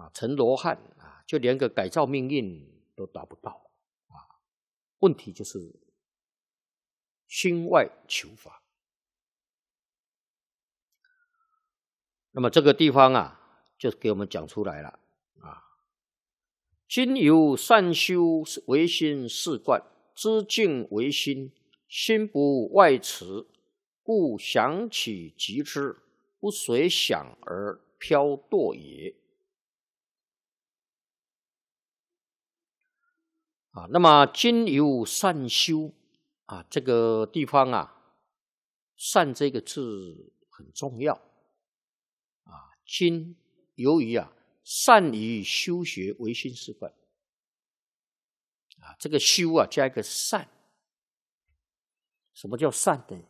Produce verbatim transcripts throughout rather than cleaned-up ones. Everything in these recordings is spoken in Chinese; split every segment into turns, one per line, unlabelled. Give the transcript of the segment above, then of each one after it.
啊，成罗汉啊，就连个改造命运都达不到啊。问题就是心外求法。那么这个地方啊，就给我们讲出来了啊。今由善修唯心是观，知境唯心，心不外驰，故想起即知，不随想而飘堕也。啊，那么今由善修啊，这个地方啊，善这个字很重要啊。今由于啊，善于修学唯心是观啊，这个修啊加一个善。什么叫善呢？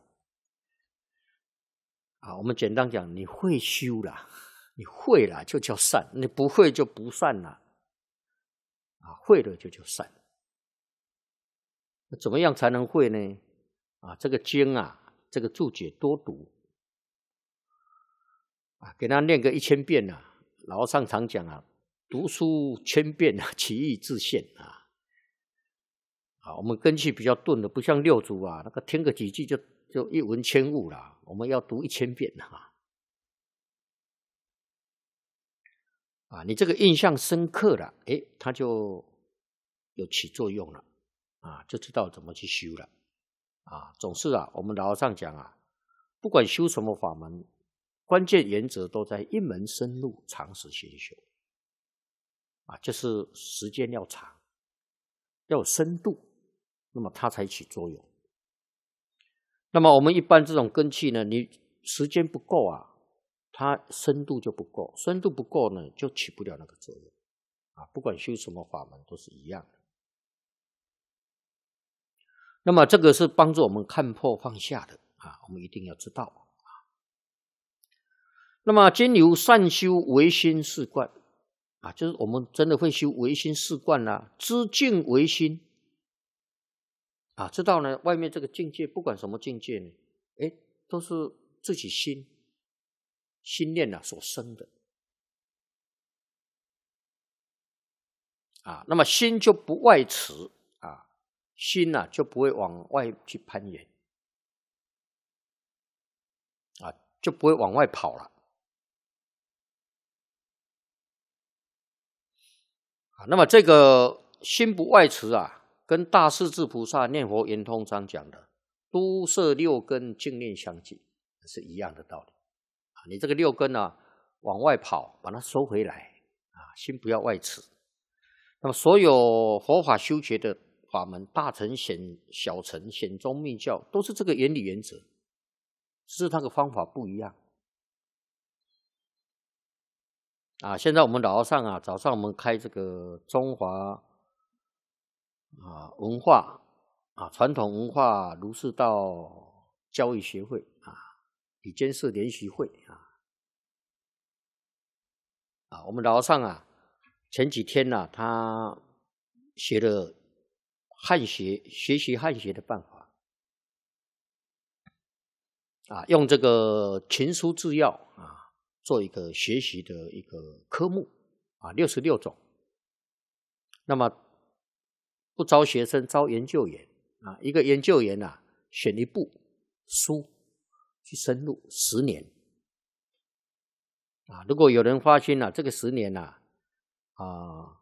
啊，我们简单讲，你会修啦，你会啦就叫善，你不会就不善啦。啊，会了就叫善。那怎么样才能会呢？啊，这个经啊，这个注解多读啊，给他念个一千遍啊。老和尚常讲啊，读书千遍啊，其义自现啊。啊，我们根器比较钝的，不像六祖啊，那个听个几句就就一闻千悟了。我们要读一千遍啊。啊，你这个印象深刻了，诶，它就有起作用了啊，就知道怎么去修了啊。总是啊，我们老和尚讲啊，不管修什么法门，关键原则都在一门深入，长时熏修啊，就是时间要长，要有深度，那么它才起作用。那么我们一般这种根器呢，你时间不够啊，它深度就不够，深度不够呢，就起不了那个作用啊。不管修什么法门都是一样的。那么这个是帮助我们看破放下的啊，我们一定要知道啊。那么今由善修唯心是观啊，就是我们真的会修唯心是观啦，知境唯心啊，知道呢，外面这个境界不管什么境界呢，诶，都是自己心心念啊所生的啊。那么心就不外驰啊，心啊就不会往外去攀岩啊，就不会往外跑了啊。那么这个心不外驰啊，跟大势至菩萨念佛圆通章讲的都摄六根净念相继是一样的道理啊。你这个六根啊往外跑，把它收回来啊，心不要外驰。那么所有佛法修学的法门，大乘显小乘显宗密教，都是这个原理原则，只是它的方法不一样啊。现在我们老和尚啊，早上我们开这个中华啊文化啊传统文化儒释道教育协会啊理监事联席会啊啊，我们老和尚啊前几天呢、啊，他学了汉学，学习汉学的办法啊，用这个群书治要啊做一个学习的一个科目啊，六十六种。那么不招学生，招研究员啊，一个研究员啊，选一部书去深入十年啊。如果有人发现啊，这个十年啊啊，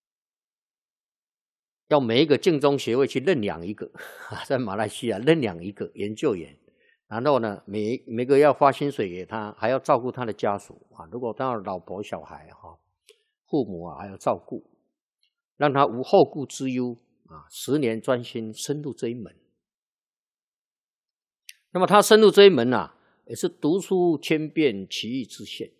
要每一个净宗学会去认养一个啊，在马来西亚认养一个研究员，然后呢，每每个要发薪水给他，还要照顾他的家属啊。如果他有老婆小孩哈、啊，父母啊还要照顾，让他无后顾之忧啊，十年专心深入这一门。那么他深入这一门啊，也是读书千遍，其义自现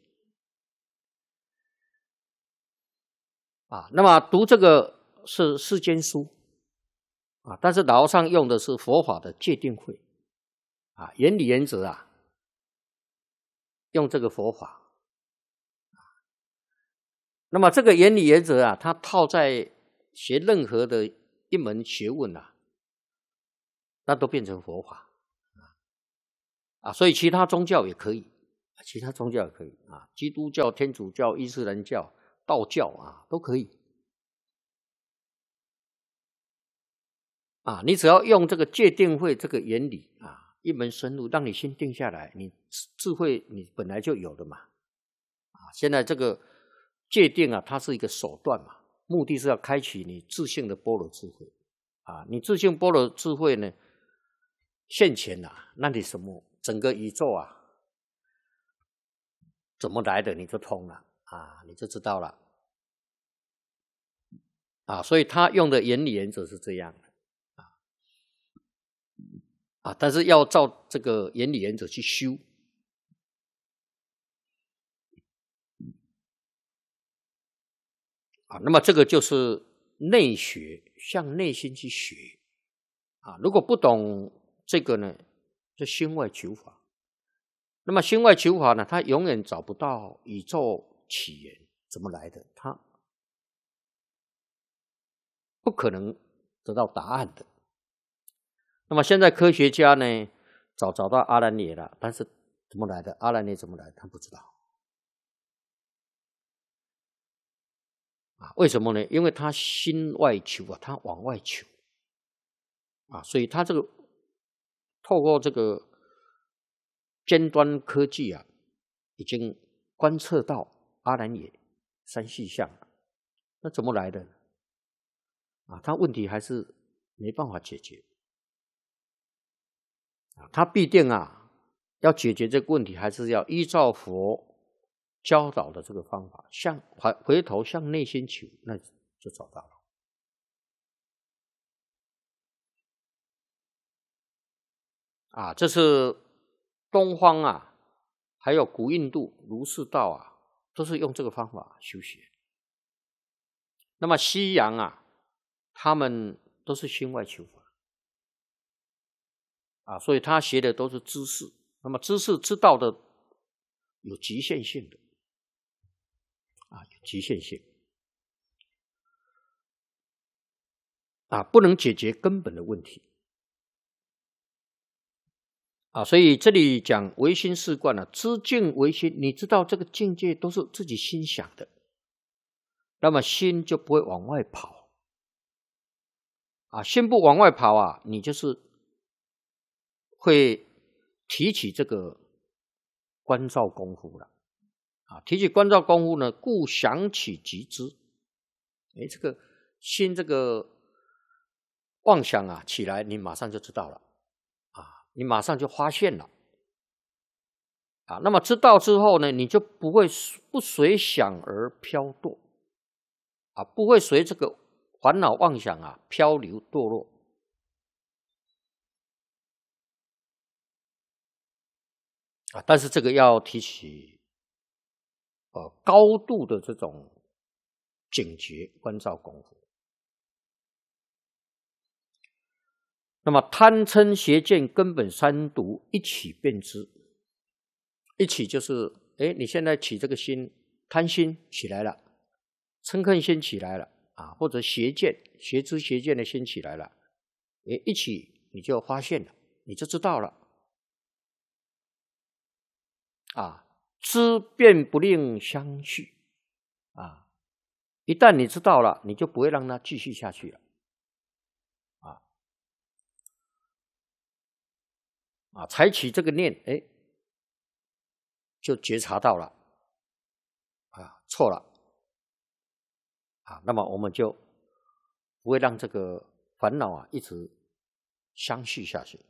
啊。那么读这个是世间书啊，但是老和尚用的是佛法的戒定慧啊，原理原则啊，用这个佛法。那么这个原理原则啊，它套在学任何的一门学问啊，那都变成佛法啊。所以其他宗教也可以，其他宗教也可以啊，基督教、天主教、伊斯兰教、 道教啊，都可以。啊，你只要用这个戒定慧这个原理啊，一门深入，让你心定下来，你智慧你本来就有的嘛。啊，现在这个戒定啊，它是一个手段嘛，目的是要开启你自性的般若智慧。啊，你自性般若智慧呢现前啊，那你什么整个宇宙啊怎么来的你就通了啊，你就知道了。啊，所以他用的原理原则是这样的。啊，但是要照这个原理原则去修。啊，那么这个就是内学，向内心去学。啊，如果不懂这个呢，就心外求法。那么心外求法呢，他永远找不到宇宙起源怎么来的，他不可能得到答案的。那么现在科学家呢，找找到阿兰耶了，但是怎么来的？阿兰耶怎么来的？他不知道。啊，为什么呢？因为他心外求啊，他往外求。啊，所以他这个透过这个尖端科技啊，已经观测到阿兰耶三细相了。那怎么来的？啊，他问题还是没办法解决。他必定啊，要解决这个问题，还是要依照佛教导的这个方法，向回回头向内心求，那就找到了。啊，这是东方啊，还有古印度儒释道啊，都是用这个方法修学。那么西洋啊，他们都是心外求法。啊，所以他学的都是知识，那么知识知道的有局限性的，啊，有局限性，啊，不能解决根本的问题，啊，所以这里讲唯心是观啊，知境唯心，你知道这个境界都是自己心想的，那么心就不会往外跑，啊，心不往外跑啊，你就是会提起这个观照功夫了。啊，提起观照功夫呢，故想起即知。哎，这个心这个妄想啊起来，你马上就知道了，啊，你马上就发现了，啊，那么知道之后呢，你就不会不随想而飘堕，啊，不会随这个烦恼妄想啊漂流堕落。啊，但是这个要提起呃高度的这种警觉观照功夫。那么贪嗔邪见根本三毒一起辨知，一起就是哎，你现在起这个心，贪心起来了，嗔恨心起来了啊，或者邪见邪知邪见的心起来了，哎，一起你就发现了，你就知道了啊，知便不令相续啊，一旦你知道了，你就不会让它继续下去了。啊，采取这个念，哎，就觉察到了，啊，错了，啊，那么我们就不会让这个烦恼啊一直相续下去。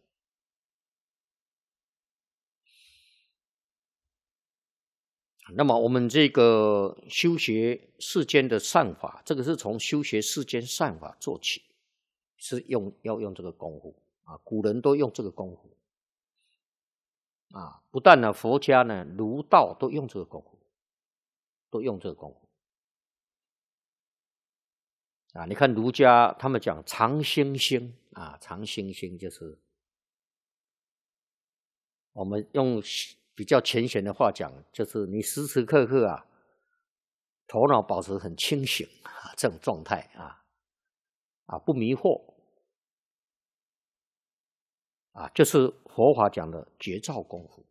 那么我们这个修学世间的善法，这个是从修学世间善法做起，是用要用这个功夫啊，古人都用这个功夫。啊，不但呢，佛家呢，儒道都用这个功夫，都用这个功夫。啊，你看儒家他们讲常心心啊，常心心就是我们用比较浅显的话讲，就是你时时刻刻啊，头脑保持很清醒啊，这种状态啊，啊不迷惑，啊，就是佛法讲的觉照功夫。